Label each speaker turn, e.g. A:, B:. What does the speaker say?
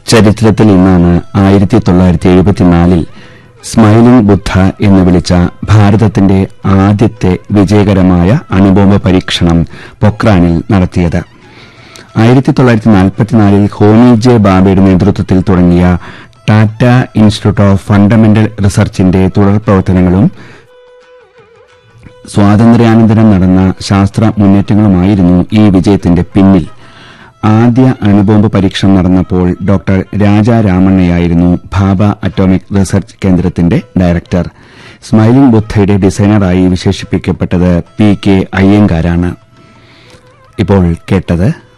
A: ചരിത്രത്തിൽ ഇന്നാണ് 1974 സ്മൈലിംഗ് ബുദ്ധ എന്ന് വിളിച്ച ഭാരതത്തിന്റെ ആദ്യത്തെ വിജയകരമായ അണുബോംബ് പരീക്ഷണം പൊക്രാനിൽ നടത്തിയത്. 1944 ഹോമി ജെ ബാബയുടെ നേതൃത്വത്തിൽ തുടങ്ങിയ ടാറ്റ ഇൻസ്റ്റിറ്റ്യൂട്ട് ഓഫ് ഫണ്ടമെന്റൽ റിസർച്ചിന്റെ തുടർ പ്രവർത്തനങ്ങളും സ്വാതന്ത്ര്യാനന്തരം നടന്ന ശാസ്ത്ര മുന്നേറ്റങ്ങളുമായിരുന്നു ഈ വിജയത്തിന്റെ പിന്നിൽ. ആദ്യ അണുബോംബ് പരീക്ഷണം നടന്നപ്പോൾ ഡോക്ടർ രാജാരാമണ്ണയായിരുന്നു ഭാഭ അറ്റോമിക് റിസർച്ച് കേന്ദ്രത്തിന്റെ ഡയറക്ടർ. Smiling ബുദ്ധയുടെ ഡിസൈനറായി വിശേഷിപ്പിക്കപ്പെട്ടത് PK അയ്യങ്കാരാണ്. ഇപ്പോൾ കേട്ടത്